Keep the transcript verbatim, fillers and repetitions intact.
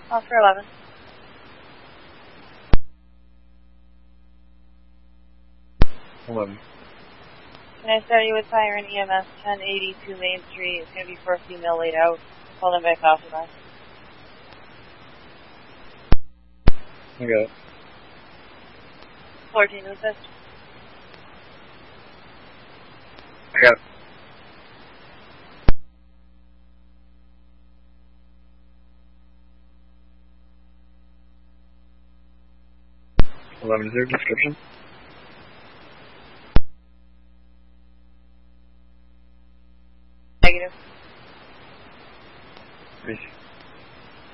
Officer eleven. eleven. Can I start you with fire and E M S ten eighty-two Main Street? It's going to be for a female laid out. Call them back off of us. I got it. fourteen to assist. I got it. eleven, is there a description?